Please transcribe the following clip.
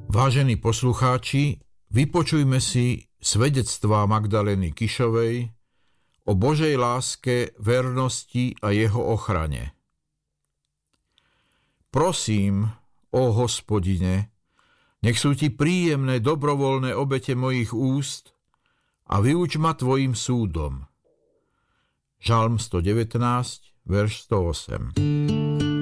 Vážení poslucháči, vypočujme si svedectvá Magdalény Kišovej o Božej láske, vernosti a jeho ochrane. Prosím, ó Hospodine, nech sú ti príjemné dobrovoľné obete mojich úst a vyuč ma tvojim súdom. Žalm 119, verš 108.